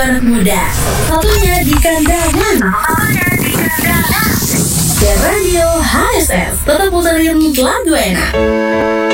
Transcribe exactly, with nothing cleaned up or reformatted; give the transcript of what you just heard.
anak muda. Satunya di kandangan. Satunya di kandangan. Dan Radio H S S tetap puterin lagu enak.